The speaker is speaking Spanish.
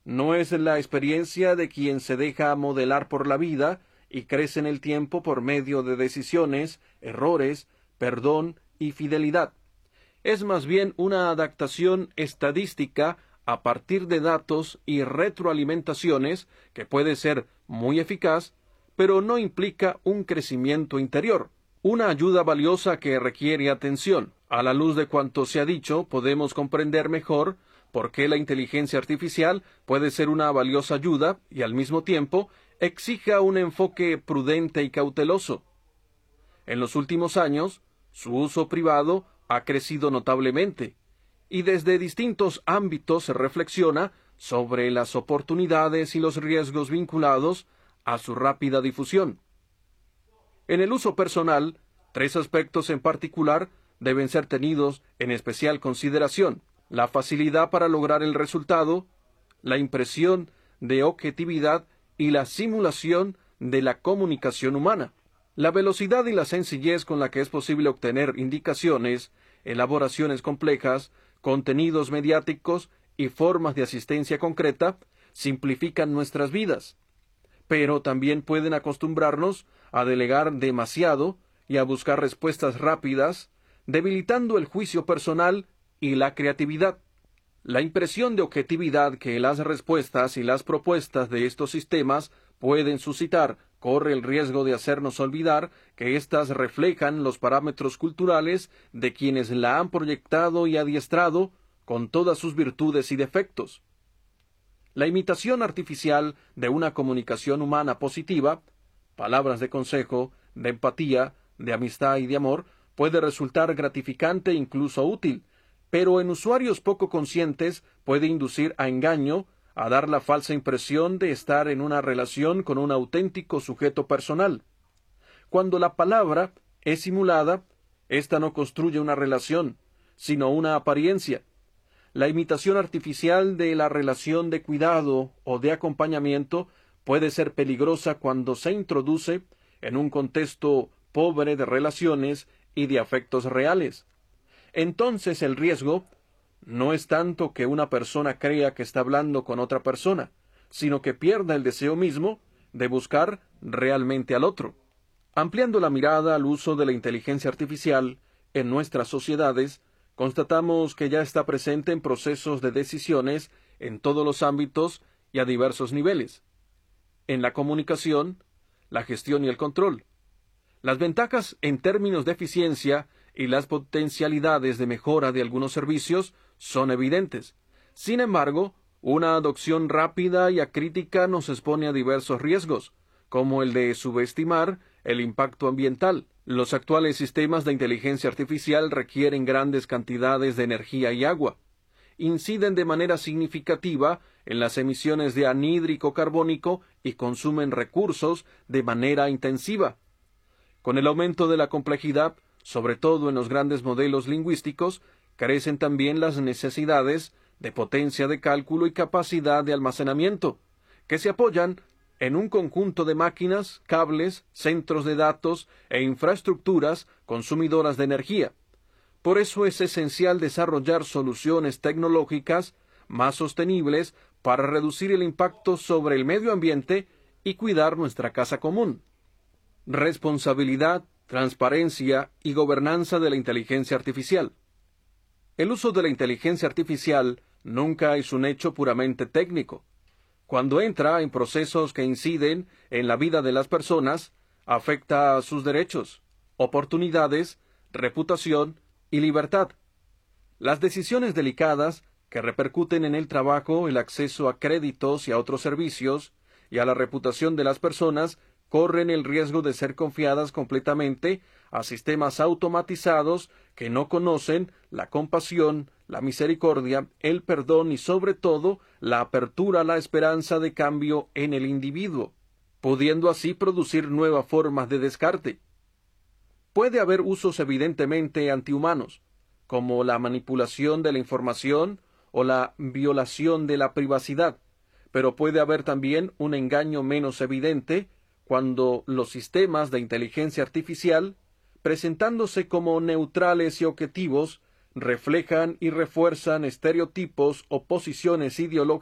No es la experiencia de quien se deja modelar por la vida y crece en el tiempo por medio de decisiones, errores, perdón y fidelidad. Es más bien una adaptación estadística a partir de datos y retroalimentaciones que puede ser muy eficaz, pero no implica un crecimiento interior. Una ayuda valiosa que requiere atención. A la luz de cuanto se ha dicho, podemos comprender mejor por qué la inteligencia artificial puede ser una valiosa ayuda y al mismo tiempo exija un enfoque prudente y cauteloso. En los últimos años, su uso privado ha crecido notablemente, y desde distintos ámbitos se reflexiona sobre las oportunidades y los riesgos vinculados a su rápida difusión. En el uso personal, tres aspectos en particular deben ser tenidos en especial consideración: la facilidad para lograr el resultado, la impresión de objetividad y la simulación de la comunicación humana. La velocidad y la sencillez con la que es posible obtener indicaciones, elaboraciones complejas, contenidos mediáticos y formas de asistencia concreta simplifican nuestras vidas, pero también pueden acostumbrarnos a delegar demasiado y a buscar respuestas rápidas, debilitando el juicio personal y la creatividad. La impresión de objetividad que las respuestas y las propuestas de estos sistemas pueden suscitar corre el riesgo de hacernos olvidar que éstas reflejan los parámetros culturales de quienes la han proyectado y adiestrado con todas sus virtudes y defectos. La imitación artificial de una comunicación humana positiva, palabras de consejo, de empatía, de amistad y de amor, puede resultar gratificante e incluso útil, pero en usuarios poco conscientes puede inducir a engaño, a dar la falsa impresión de estar en una relación con un auténtico sujeto personal. Cuando la palabra es simulada, ésta no construye una relación, sino una apariencia. La imitación artificial de la relación de cuidado o de acompañamiento puede ser peligrosa cuando se introduce en un contexto pobre de relaciones y de afectos reales. Entonces el riesgo no es tanto que una persona crea que está hablando con otra persona, sino que pierda el deseo mismo de buscar realmente al otro. Ampliando la mirada al uso de la inteligencia artificial en nuestras sociedades, constatamos que ya está presente en procesos de decisiones en todos los ámbitos y a diversos niveles. En la comunicación, la gestión y el control. Las ventajas en términos de eficiencia y las potencialidades de mejora de algunos servicios son evidentes. Sin embargo, una adopción rápida y acrítica nos expone a diversos riesgos, como el de subestimar el impacto ambiental. Los actuales sistemas de inteligencia artificial requieren grandes cantidades de energía y agua. Inciden de manera significativa en las emisiones de anhídrico carbónico y consumen recursos de manera intensiva. Con el aumento de la complejidad, sobre todo en los grandes modelos lingüísticos, crecen también las necesidades de potencia de cálculo y capacidad de almacenamiento, que se apoyan en un conjunto de máquinas, cables, centros de datos e infraestructuras consumidoras de energía. Por eso es esencial desarrollar soluciones tecnológicas más sostenibles para reducir el impacto sobre el medio ambiente y cuidar nuestra casa común. Responsabilidad, transparencia y gobernanza de la inteligencia artificial. El uso de la inteligencia artificial nunca es un hecho puramente técnico. Cuando entra en procesos que inciden en la vida de las personas, afecta a sus derechos, oportunidades, reputación y libertad. Las decisiones delicadas que repercuten en el trabajo, el acceso a créditos y a otros servicios, y a la reputación de las personas, corren el riesgo de ser confiadas completamente a sistemas automatizados que no conocen la compasión, la misericordia, el perdón y sobre todo la apertura a la esperanza de cambio en el individuo, pudiendo así producir nuevas formas de descarte. Puede haber usos evidentemente antihumanos, como la manipulación de la información o la violación de la privacidad, pero puede haber también un engaño menos evidente cuando los sistemas de inteligencia artificial, presentándose como neutrales y objetivos, reflejan y refuerzan estereotipos o posiciones ideológicas